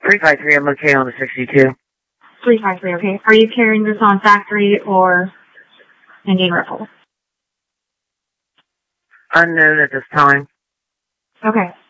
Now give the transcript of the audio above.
353, I'm okay on the 62. 353, okay. Are you carrying this on factory or Indian Rifle? Unknown at this time. Okay.